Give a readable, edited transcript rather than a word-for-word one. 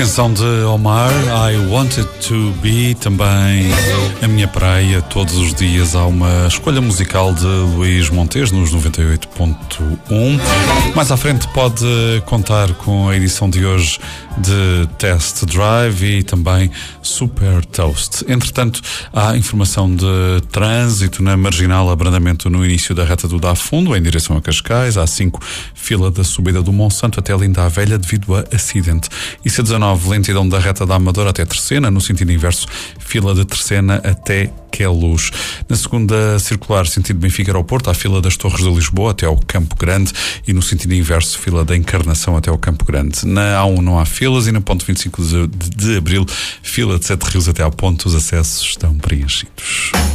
Canção de Omar, I Wanted to Be, também a minha praia. Todos os dias há uma escolha musical de Luís Montes nos 98.1. Mais à frente pode contar com a edição de hoje de Test Drive e também Super Toast. Entretanto, há informação de trânsito na Marginal, abrandamento no início da reta do Dá Fundo, em direção a Cascais. A5, fila da subida do Monsanto até Linda a Velha devido a acidente. E C19, lentidão da reta da Amadora até Terceira, no sentido inverso, fila de Terceira até Queluz. Na segunda circular, sentido Benfica Aeroporto, há fila das Torres de Lisboa até ao Campo Grande e no sentido inverso, fila da Encarnação até ao Campo Grande. Na A1 não há filas e na ponte 25 de Abril, fila de Sete Rios até ao ponto, os acessos estão preenchidos.